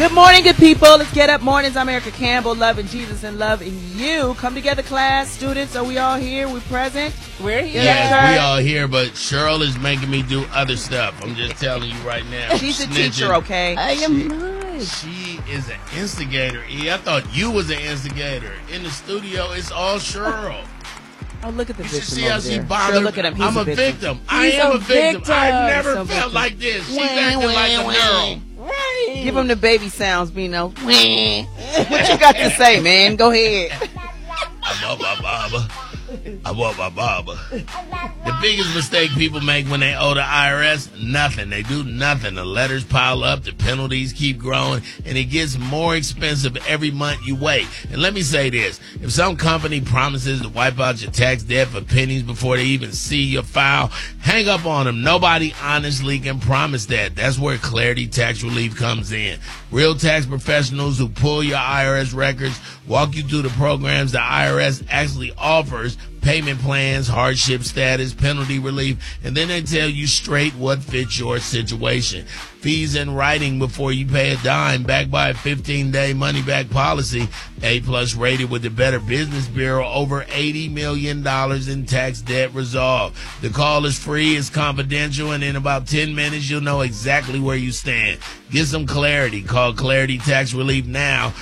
Good morning, good people. Let's get up mornings. I'm Erica Campbell, loving Jesus and loving you. Come together, class, students. Are we all here? We present? We're here. Yes, we all here, but Cheryl is making me do other stuff. I'm just telling you right now. She's a Snitching. teacher, okay? I am not. She is an instigator. I thought you was an instigator. In the studio, it's all Cheryl. Oh, look at the You should victim see how over she there. bothered. Sure, look at him. He's I'm a victim. I He's am a a victim. victim. I never He's a felt victim. like this. She's acting like a girl. Right. Give him the baby sounds, Bino. What you got to say, man? Go ahead. I want my baba. I want my baba. The biggest mistake people make when they owe the IRS, nothing. They do nothing. The letters pile up, the penalties keep growing, and it gets more expensive every month you wait. And let me say this. If some company promises to wipe out your tax debt for pennies before they even see your file, hang up on them. Nobody honestly can promise that. That's where Clarity Tax Relief comes in. Real tax professionals who pull your IRS records, walk you through the programs the IRS actually offers, payment plans, hardship status, penalty relief, and then they tell you straight what fits your situation. Fees in writing before you pay a dime, backed by a 15-day money-back policy. A-plus rated with the Better Business Bureau, over $80 million in tax debt resolved. The call is free, it's confidential, and in about 10 minutes, you'll know exactly where you stand. Get some clarity. Call Clarity Tax Relief now,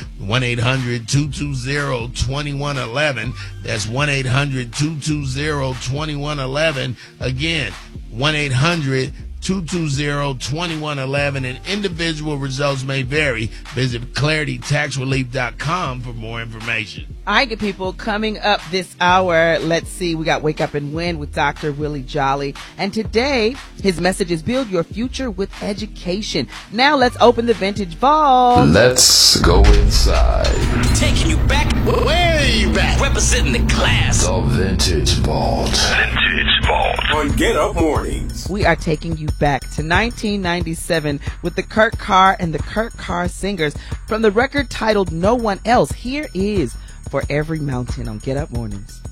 1-800-220-2111. That's 1-800-220-2111. Again, 1-800-220-2111, and individual results may vary. Visit claritytaxrelief.com for more information. All right, good people, coming up this hour, let's see, we got Wake Up and Win with Dr. Willie Jolly. And today, his message is Build Your Future with Education. Now let's open the vintage vault. Let's go inside Taking you back. Way back. Representing the class. the vintage vault. Vintage Vault. On Get Up Mornings. We are taking you back to 1997 with the Kurt Carr and the Kurt Carr Singers from the record titled No One Else. Here is For Every Mountain on Get Up Mornings.